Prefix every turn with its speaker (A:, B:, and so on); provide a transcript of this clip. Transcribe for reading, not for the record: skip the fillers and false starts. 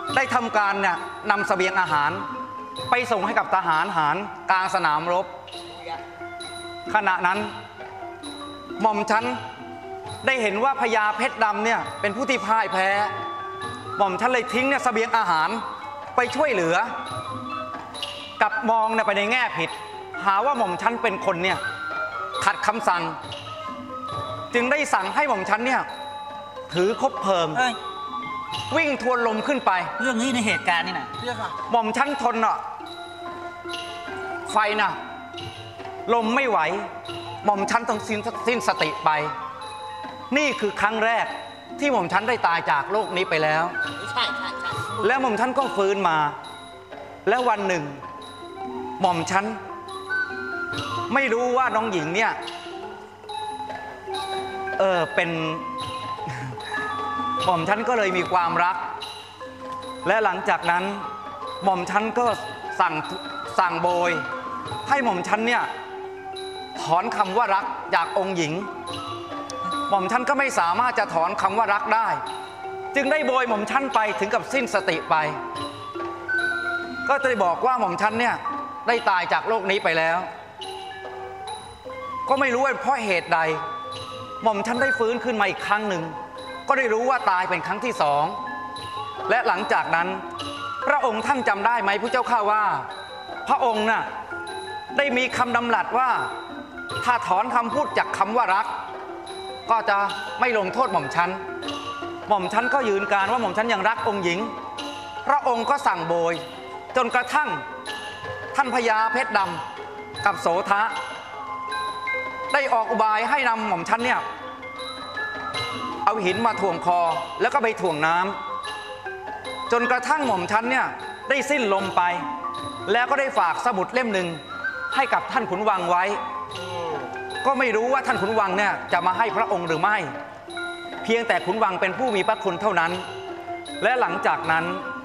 A: ได้ทำการเนี่ยนำเสบียงอาหารไปส่งให้กับทหารหารกลางสนามรบขณะนั้นหม่อมฉันได้เห็นว่าพญาเพชรดำเนี่ยเป็นผู้ที่พ่ายแพ้หม่อมฉันเลยทิ้งเนี่ยเสบียงอาหารไปช่วยเหลือกับมองเนี่ยไปในแง่ผิดหาว่าหม่อมฉันเป็นคนเนี่ยขัดคำสั่งจึงได้สั่งให้หม่อมฉันเนี่ยถือคบเพลิงวิ่งทวนลมขึ้นไป
B: เรื่องนี้ในเหตุการณ์นี่นะ
A: หม่อมฉันทนอ่ะไฟน่ะลมไม่ไหวหม่อมฉันต้องสิ้นสติไปนี่คือครั้งแรกที่หม่อมฉันได้ตายจากโลกนี้ไปแล้ว
C: ใช่
A: แล้วหม่อมฉันก็ฟื้นมาแล้ววันหนึ่งหม่อมฉันไม่รู้ว่าน้องหญิงเนี่ยเป็น หม่อมฉันก็เลยมีความรักและหลังจากนั้นหม่อมฉันก็สั่งโบยให้หม่อมฉันเนี่ยถอนคำว่ารักจากองค์หญิงหม่อมฉันก็ไม่สามารถจะถอนคำว่ารักได้จึงได้โบยหม่อมฉันไปถึงกับสิ้นสติไปก็จะบอกว่าหม่อมฉันเนี่ยได้ตายจากโลกนี้ไปแล้วก็ไม่รู้ว่าเพราะเหตุใดหม่อมฉันได้ฟื้นขึ้นมาอีกครั้งหนึ่งก็ได้รู้ว่าตายเป็นครั้งที่สองและหลังจากนั้นพระองค์ท่านจำได้ไหมผู้เจ้าข้าว่าพระองค์น่ะได้มีคำดำรัสว่าถ้าถอนคำพูดจากคำว่ารักก็จะไม่ลงโทษหม่อมฉันหม่อมฉันก็ยืนการว่าหม่อมฉันยังรักองค์หญิงพระองค์ก็สั่งโบยจนกระทั่งท่านพญาเพชรดำกับโสทะได้ออกอุบายให้นำหม่อมฉันเนี่ยเอาหินมาถ่วงคอแล้วก็ไปถ่วงน้ำจนกระทั่งหม่อมฉันเนี่ยได้สิ้นลมไปแล้วก็ได้ฝากสมุดเล่มหนึ่งให้กับท่านขุนวังไว้ก็ไม่รู้ว่าท่านขุนวังเนี่ยจะมาให้พระองค์หรือไม่เพียงแต่ขุนวังเป็นผู้มีพระคุณเท่านั้นและหลังจากนั้น